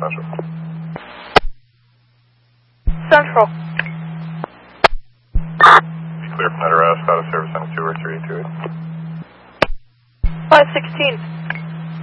Central. Central. Clear from that arrest, out of service on 2 or 3, 2. 516.